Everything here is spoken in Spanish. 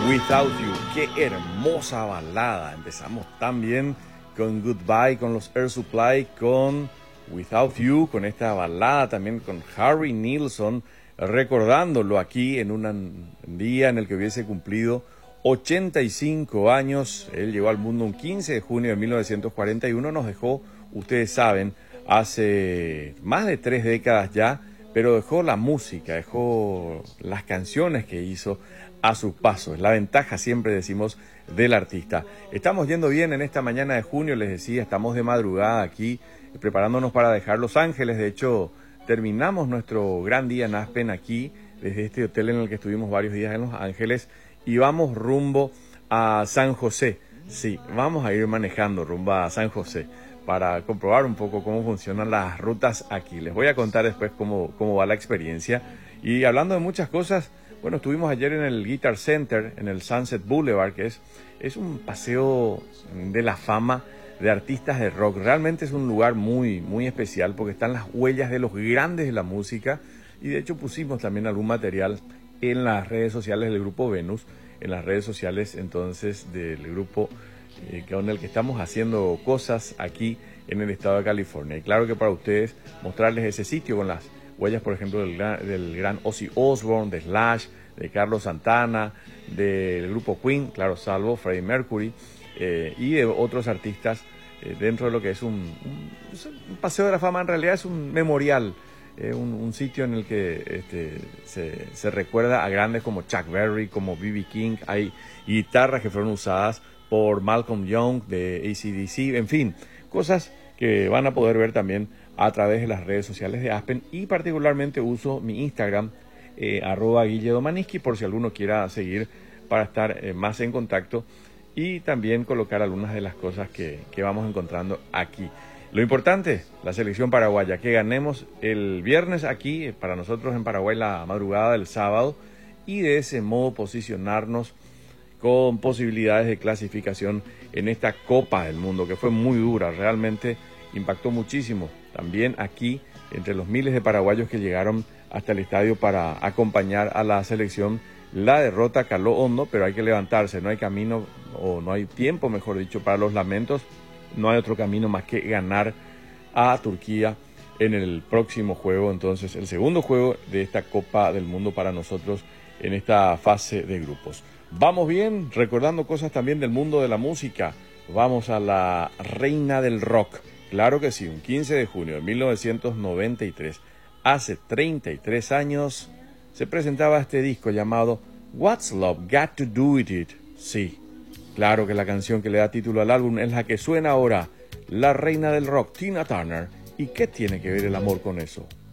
Without You, qué hermosa balada. Empezamos también con Goodbye, con los Air Supply, con Without You, con esta balada también con Harry Nilsson, recordándolo aquí en un día en el que hubiese cumplido 85 años. Él llegó al mundo un 15 de junio de 1941, nos dejó, ustedes saben, hace más de 3 décadas ya, pero dejó la música, dejó las canciones que hizo a sus pasos. La ventaja, siempre decimos, del artista. Estamos yendo bien en esta mañana de junio, les decía, estamos de madrugada aquí, preparándonos para dejar Los Ángeles. De hecho, terminamos nuestro gran día en Aspen aquí, desde este hotel en el que estuvimos varios días en Los Ángeles, y vamos rumbo a San José. Sí, vamos a ir manejando rumbo a San José para comprobar un poco cómo funcionan las rutas aquí. Les voy a contar después cómo va la experiencia. Y hablando de muchas cosas, bueno, estuvimos ayer en el Guitar Center, en el Sunset Boulevard, que es un paseo de la fama de artistas de rock. Realmente es un lugar muy, muy especial porque están las huellas de los grandes de la música. Y de hecho pusimos también algún material en las redes sociales del grupo Venus, en las redes sociales entonces del grupo con el que estamos haciendo cosas aquí en el estado de California. Y claro que para ustedes mostrarles ese sitio con las huellas, por ejemplo, del gran Ozzy Osbourne, de Slash, de Carlos Santana, del grupo Queen, claro, salvo Freddie Mercury, y de otros artistas dentro de lo que es un paseo de la fama. En realidad es un memorial, un sitio en el que se recuerda a grandes como Chuck Berry, como B.B. King. Hay guitarras que fueron usadas por Malcolm Young de AC/DC, en fin, cosas que van a poder ver también a través de las redes sociales de Aspen, y particularmente uso mi Instagram, @GuilleDomaniski, por si alguno quiera seguir para estar más en contacto y también colocar algunas de las cosas que vamos encontrando aquí. Lo importante, la selección paraguaya, que ganemos el viernes aquí, para nosotros en Paraguay la madrugada del sábado, y de ese modo posicionarnos con posibilidades de clasificación en esta Copa del Mundo, que fue muy dura, realmente impactó muchísimo. También aquí, entre los miles de paraguayos que llegaron hasta el estadio para acompañar a la selección, la derrota caló hondo, pero hay que levantarse, no hay camino, o no hay tiempo, mejor dicho, para los lamentos. No hay otro camino más que ganar a Turquía en el próximo juego, entonces el segundo juego de esta Copa del Mundo para nosotros en esta fase de grupos. Vamos bien, recordando cosas también del mundo de la música. Vamos a la reina del rock. Claro que sí, un 15 de junio de 1993, hace 33 años, se presentaba este disco llamado What's Love Got to Do With It. Sí, claro que la canción que le da título al álbum es la que suena ahora, la reina del rock, Tina Turner. ¿Y qué tiene que ver el amor con eso?